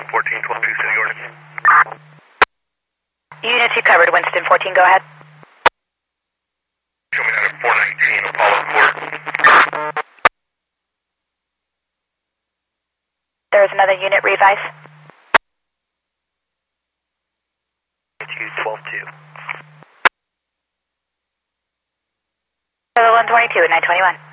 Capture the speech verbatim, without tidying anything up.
fourteen, twelve two, city ordinance. Unit two covered, Winston fourteen, go ahead. Show me that at four nineteen, Apollo Court. There is another unit revise. two, twelve two. one twenty-two at nine twenty-one.